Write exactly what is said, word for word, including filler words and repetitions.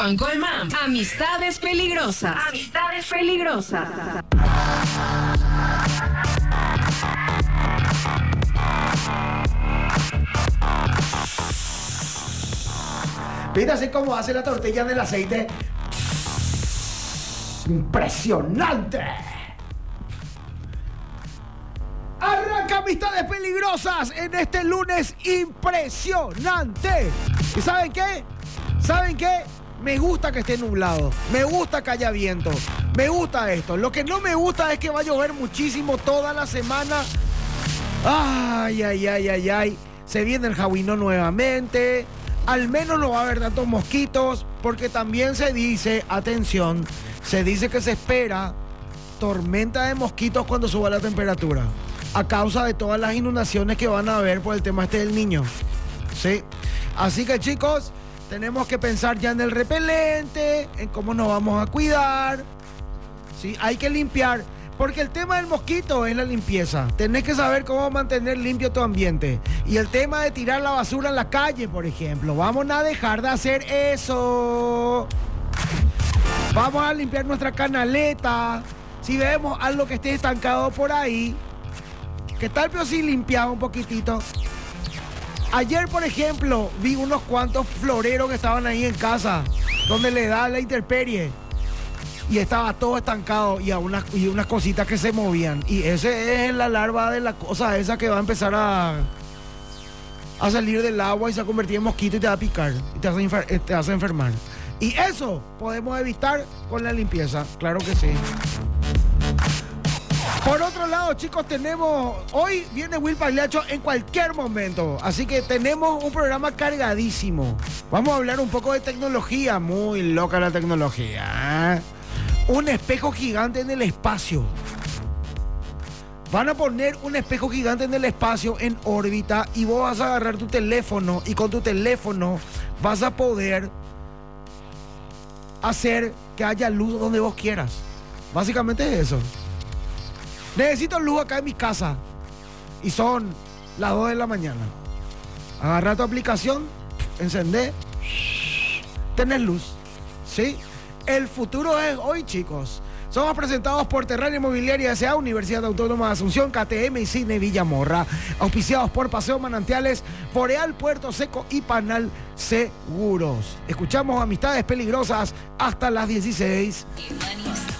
Juan Colmán. Amistades peligrosas. Amistades peligrosas. ¿Viste así como hace la tortilla en el aceite? ¡Impresionante! Arranca Amistades Peligrosas en este lunes impresionante. ¿Y saben qué? ¿Saben qué? Me gusta que esté nublado. Me gusta que haya viento. Me gusta esto. Lo que no me gusta es que va a llover muchísimo toda la semana. Ay, ay, ay, ay, ay. Se viene el Jauinó nuevamente. Al menos no va a haber tantos mosquitos, porque también se dice, atención, se dice que se espera tormenta de mosquitos cuando suba la temperatura, a causa de todas las inundaciones que van a haber por el tema este del Niño. ¿Sí? Así que, chicos, tenemos que pensar ya en el repelente, en cómo nos vamos a cuidar. ¿Sí? Hay que limpiar. Porque el tema del mosquito es la limpieza. Tenés que saber cómo mantener limpio tu ambiente. Y el tema de tirar la basura en la calle, por ejemplo. Vamos a dejar de hacer eso. Vamos a limpiar nuestra canaleta. Si vemos algo que esté estancado por ahí, ¿qué tal pero si limpiamos un poquitito? Ayer, por ejemplo, vi unos cuantos floreros que estaban ahí en casa, donde le da la intemperie. Y estaba todo estancado y, a unas, y unas cositas que se movían. Y ese es la larva de la cosa esa que va a empezar a, a salir del agua y se va a convertir en mosquito y te va a picar. Y te hace, infer, te hace enfermar. Y eso podemos evitar con la limpieza. Claro que sí. Por otro lado, chicos, tenemos... Hoy viene Will Pagliaccio en cualquier momento. Así que tenemos un programa cargadísimo. Vamos a hablar un poco de tecnología. Muy loca la tecnología, ¿eh? Un espejo gigante en el espacio. Van a poner un espejo gigante en el espacio, en órbita, y vos vas a agarrar tu teléfono y con tu teléfono vas a poder hacer que haya luz donde vos quieras. Básicamente es eso. Necesito luz acá en mi casa y son las dos de la mañana. Agarra tu aplicación, encendé, tenés luz. ¿Sí? El futuro es hoy, chicos. Somos presentados por Terrana Inmobiliaria S A, Universidad Autónoma de Asunción, K T M y Cine Villamorra. Auspiciados por Paseo Manantiales, Boreal, Puerto Seco y Panal Seguros. Escuchamos Amistades Peligrosas hasta las dieciséis.